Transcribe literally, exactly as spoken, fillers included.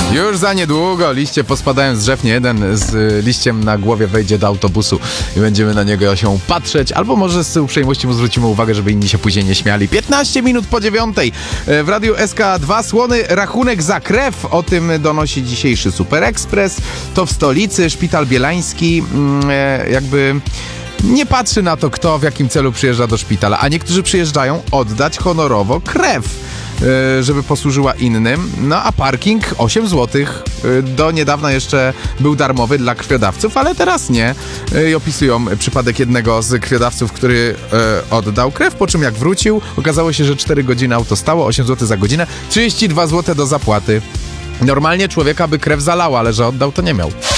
Już za niedługo liście pospadają z drzew, nie jeden z liściem na głowie wejdzie do autobusu i będziemy na niego się patrzeć, albo może z uprzejmości mu zwrócimy uwagę, żeby inni się później nie śmiali. piętnaście minut po dziewiątej w Radiu S K dwa słony rachunek za krew, o tym donosi dzisiejszy Super Express. To w stolicy Szpital Bielański jakby nie patrzy na to, kto w jakim celu przyjeżdża do szpitala, a niektórzy przyjeżdżają oddać honorowo krew, żeby posłużyła innym. No a parking osiem złotych. Do niedawna jeszcze był darmowy dla krwiodawców, ale teraz nie. I opisują przypadek jednego z krwiodawców, który oddał krew, po czym jak wrócił, okazało się, że cztery godziny auto stało, osiem złotych za godzinę, trzydzieści dwa złote do zapłaty. Normalnie człowieka by krew zalała, ale że oddał, to nie miał.